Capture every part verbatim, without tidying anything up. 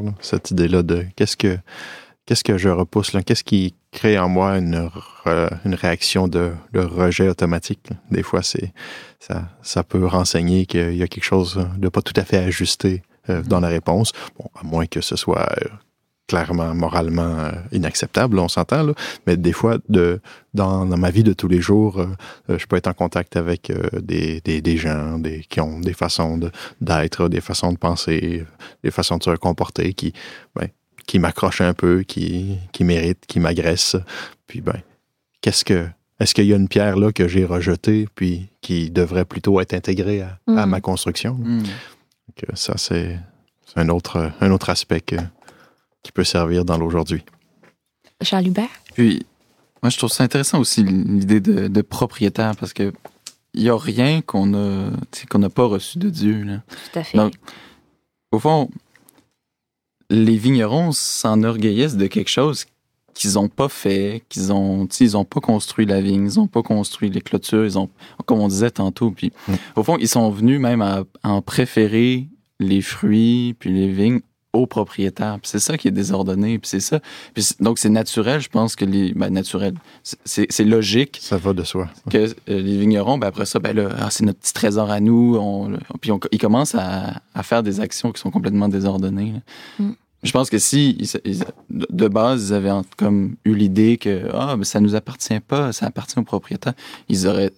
là, cette idée-là de qu'est-ce que qu'est-ce que je repousse, là? Qu'est-ce qui crée en moi une, re, une réaction de, de rejet automatique, là? Des fois, c'est ça, ça peut renseigner qu'il y a quelque chose de pas tout à fait ajusté euh, dans la réponse, bon, à moins que ce soit euh, clairement, moralement euh, inacceptable, là, on s'entend, là, mais des fois, de, dans, dans ma vie de tous les jours, euh, je peux être en contact avec euh, des, des, des gens des, qui ont des façons de, d'être, des façons de penser, des façons de se comporter qui, ben, qui m'accrochent un peu, qui, qui méritent, qui m'agressent. Puis, ben, qu'est-ce que, est-ce qu'il y a une pierre là que j'ai rejetée, puis qui devrait plutôt être intégrée à, mmh. à ma construction? Mmh. Donc, ça, c'est, c'est un autre, un autre aspect que, qui peut servir dans l'aujourd'hui. Charles Hubert? Puis, moi, je trouve ça intéressant aussi, l'idée de, de propriétaire, parce que il n'y a rien qu'on a, qu'on n'a pas reçu de Dieu, là. Tout à fait. Donc, au fond, les vignerons s'enorgueillissent de quelque chose qu'ils n'ont pas fait, qu'ils ont, ils n'ont pas construit la vigne, ils n'ont pas construit les clôtures, ils ont, comme on disait tantôt. Puis, mmh. au fond, ils sont venus même à, à en préférer les fruits puis les vignes aux propriétaires. Puis c'est ça qui est désordonné. Puis c'est ça. Puis c'est, donc, c'est naturel, je pense que les... Ben, naturel. C'est, c'est logique. Ça va de soi. Que euh, les vignerons, ben, après ça, ben là, ah, c'est notre petit trésor à nous. On, puis on, ils commencent à, à faire des actions qui sont complètement désordonnées. Mm. Je pense que si, ils, ils, de base, ils avaient comme eu l'idée que ah, ben, ça nous appartient pas, ça appartient aux propriétaires, ils auraient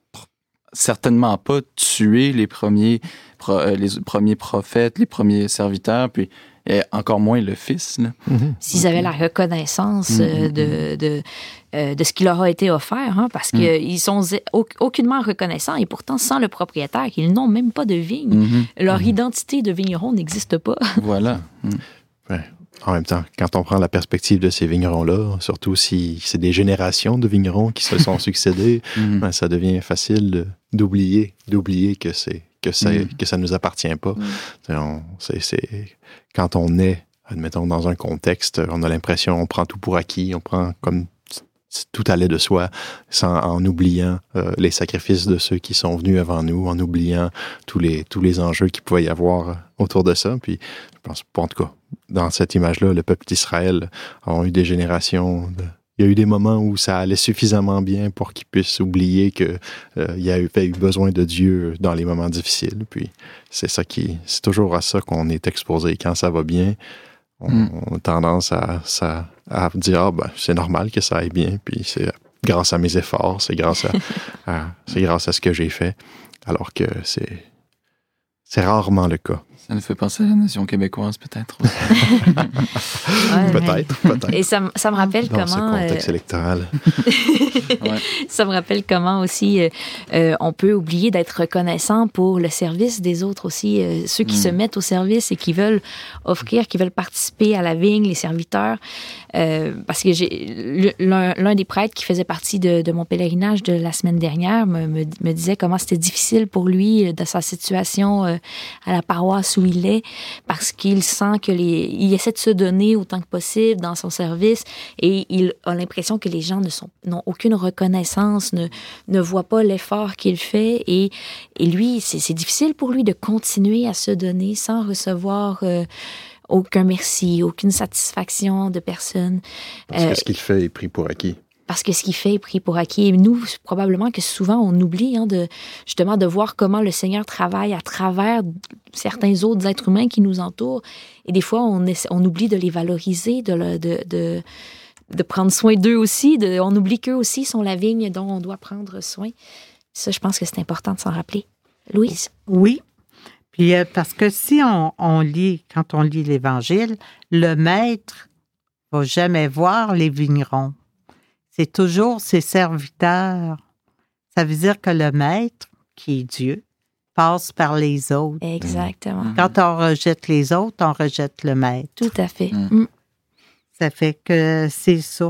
certainement pas tué les premiers, les premiers prophètes, les premiers serviteurs, puis et encore moins le Fils. Là. Mm-hmm. S'ils avaient la reconnaissance mm-hmm. de, de, euh, de ce qui leur a été offert, hein, parce mm-hmm. qu'ils sont aucunement reconnaissants, et pourtant, sans le propriétaire, ils n'ont même pas de vigne. Mm-hmm. Leur mm-hmm. identité de vigneron n'existe pas. Voilà. Mm. Ouais. En même temps, quand on prend la perspective de ces vignerons-là, surtout si c'est des générations de vignerons qui se sont succédés, mm-hmm. ben, ça devient facile de, d'oublier, d'oublier que c'est que ça mm. que ça nous appartient pas. Mm. On, c'est, c'est quand on est, admettons, dans un contexte, on a l'impression on prend tout pour acquis, on prend comme si tout allait de soi, sans, en oubliant euh, les sacrifices de ceux qui sont venus avant nous, en oubliant tous les tous les enjeux qu'il pouvait y avoir autour de ça. Puis je pense, en tout cas, dans cette image-là, le peuple d'Israël a eu des générations. De, il y a eu des moments où ça allait suffisamment bien pour qu'ils puissent oublier que euh, il y a eu, eu besoin de Dieu dans les moments difficiles. Puis c'est ça qui, c'est toujours à ça qu'on est exposé. Quand ça va bien, on, mm. on a tendance à, ça, à dire ah ben c'est normal que ça aille bien. Puis c'est grâce à mes efforts, c'est grâce à, à c'est grâce à ce que j'ai fait. Alors que c'est c'est rarement le cas. Ça nous fait penser à la nation québécoise, peut-être. ouais, peut-être, peut-être. Et ça, ça me rappelle dans comment... Dans ce contexte euh... électoral. ouais. Ça me rappelle comment aussi euh, euh, on peut oublier d'être reconnaissant pour le service des autres aussi. Euh, ceux qui mm. se mettent au service et qui veulent offrir, qui veulent participer à la vigne, les serviteurs. Euh, parce que j'ai l'un, l'un des prêtres qui faisait partie de, de mon pèlerinage de la semaine dernière me, me, me disait comment c'était difficile pour lui de sa situation euh, à la paroisse où il est, parce qu'il sent que les, il essaie de se donner autant que possible dans son service et il a l'impression que les gens ne sont, n'ont aucune reconnaissance, ne, ne voient pas l'effort qu'il fait et, et lui, c'est, c'est difficile pour lui de continuer à se donner sans recevoir euh, aucun merci, aucune satisfaction de personne. Parce euh, que ce qu'il fait est pris pour acquis. Parce que ce qu'il fait est pris pour acquis. Et nous, probablement que souvent, on oublie hein, de, justement de voir comment le Seigneur travaille à travers certains autres êtres humains qui nous entourent. Et des fois, on, essaie, on oublie de les valoriser, de, le, de, de, de prendre soin d'eux aussi. De, on oublie qu'eux aussi sont la vigne dont on doit prendre soin. Ça, je pense que c'est important de s'en rappeler. Louise? Oui. Puis, euh, parce que si on, on lit, quand on lit l'Évangile, le maître ne va jamais voir les vignerons. C'est toujours ses serviteurs. Ça veut dire que le maître, qui est Dieu, passe par les autres. Exactement. Quand on rejette les autres, on rejette le maître. Tout à fait. Mm. Ça fait que c'est ça.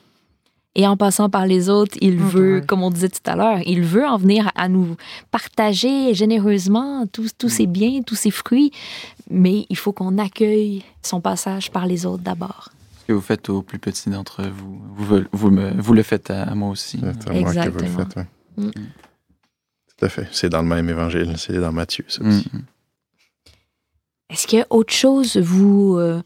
Et en passant par les autres, il veut, comme on disait tout à l'heure, il veut en venir à nous partager généreusement tous, tous ses biens, tous ses fruits, mais il faut qu'on accueille son passage par les autres d'abord. Que vous faites aux plus petits d'entre vous, vous, vous, me, vous le faites à moi aussi. C'est à moi que vous le faites, oui. Mm. Tout à fait. C'est dans le même évangile, c'est dans Matthieu, ça aussi. Mm. Est-ce qu'il y a autre chose, vous, euh,